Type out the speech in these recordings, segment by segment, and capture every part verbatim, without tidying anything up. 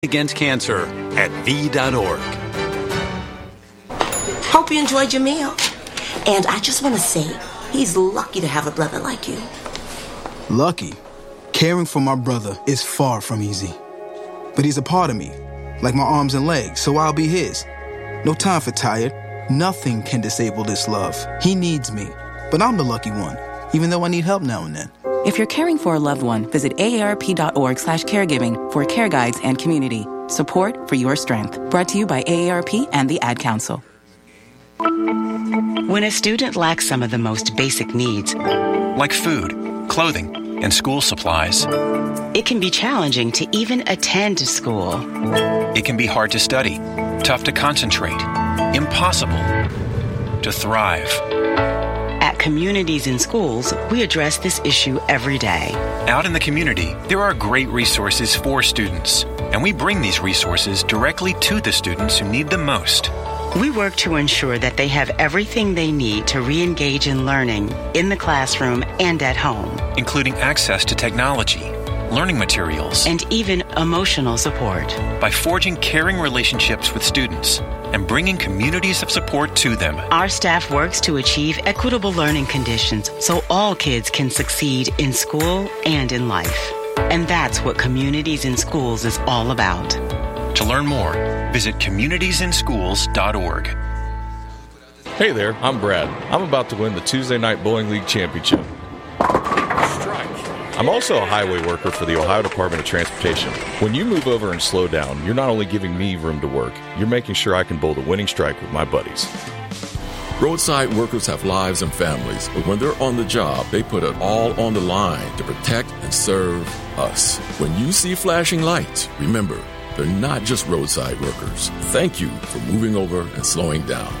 Against cancer at v dot org. Hope you enjoyed your meal. And I just want to say, he's lucky to have a brother like you. Lucky? Caring for my brother is far from easy. But he's a part of me, like my arms and legs, so I'll be his. No time for tired. Nothing can disable this love. He needs me, but I'm the lucky one, even though I need help now and then. If you're caring for a loved one, visit A A R P dot org slash caregiving for care guides and community. Support for your strength. Brought to you by A A R P and the Ad Council. When a student lacks some of the most basic needs, like food, clothing, and school supplies, it can be challenging to even attend school. It can be hard to study, tough to concentrate, impossible to thrive. At Communities in Schools, we address this issue every day. Out in the community, there are great resources for students, and we bring these resources directly to the students who need them most. We work to ensure that they have everything they need to re-engage in learning in the classroom and at home, including access to technology, learning materials, and even emotional support. By forging caring relationships with students and bringing communities of support to them, our staff works to achieve equitable learning conditions so all kids can succeed in school and in life. And that's what Communities in Schools is all about. To learn more, visit communities in schools dot org. Hey there, I'm Brad. I'm about to win the Tuesday Night Bowling League Championship. I'm also a highway worker for the Ohio Department of Transportation. When you move over and slow down, you're not only giving me room to work, you're making sure I can bowl the winning strike with my buddies. Roadside workers have lives and families, but when they're on the job, they put it all on the line to protect and serve us. When you see flashing lights, remember, they're not just roadside workers. Thank you for moving over and slowing down.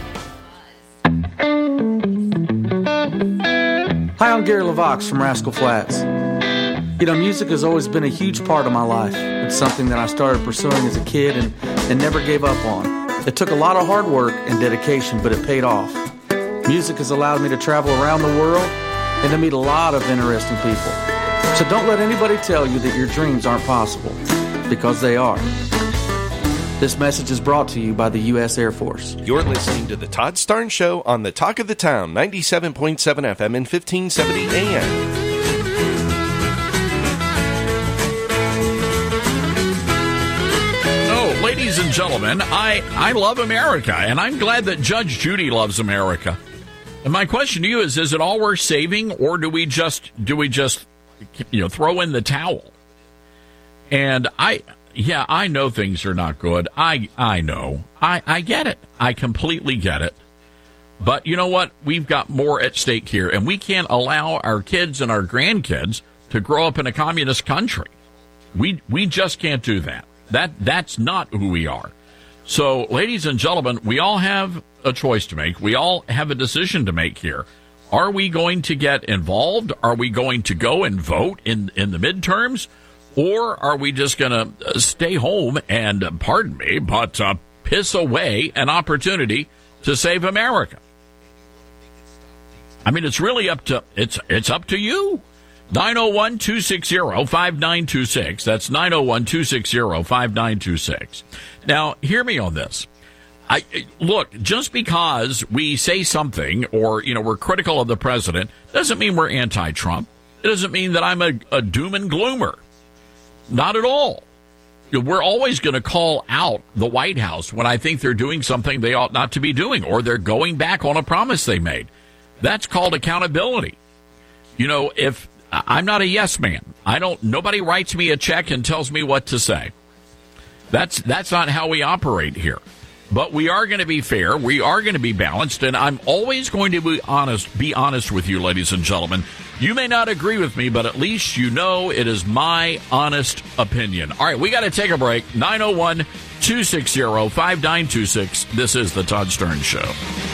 Hi, I'm Gary LaVox from Rascal Flats. You know, music has always been a huge part of my life. It's something that I started pursuing as a kid and, and never gave up on. It took a lot of hard work and dedication, but it paid off. Music has allowed me to travel around the world and to meet a lot of interesting people. So don't let anybody tell you that your dreams aren't possible, because they are. This message is brought to you by the U S Air Force. You're listening to The Todd Starnes Show on the Talk of the Town, ninety-seven point seven F M and fifteen seventy A M. Ladies and gentlemen, I, I love America, and I'm glad that Judge Judy loves America. And my question to you is, is it all worth saving, or do we just do we just you know throw in the towel? And I yeah, I know things are not good. I I know. I, I get it. I completely get it. But you know what? We've got more at stake here, and we can't allow our kids and our grandkids to grow up in a communist country. We we just can't do that. That that's not who we are. So, ladies and gentlemen, we all have a choice to make. We all have a decision to make here. Are we going to get involved? Are we going to go and vote in, in the midterms? Or are we just going to stay home and, pardon me, but uh, piss away an opportunity to save America? I mean, it's really up to it's it's up to you. nine oh one, two six zero, five nine two six. That's nine oh one, two six zero, five nine two six. Now, hear me on this. I look, just because we say something or, you know, we're critical of the president doesn't mean we're anti-Trump. It doesn't mean that I'm a, a doom and gloomer. Not at all. We're always going to call out the White House when I think they're doing something they ought not to be doing, or they're going back on a promise they made. That's called accountability. You know, if I'm not a yes man. I don't, nobody writes me a check and tells me what to say. That's, that's not how we operate here. But we are going to be fair. We are going to be balanced. And I'm always going to be honest, be honest with you, ladies and gentlemen. You may not agree with me, but at least you know it is my honest opinion. All right, we got to take a break. nine oh one, two six zero, five nine two six. This is the Todd Starnes Show.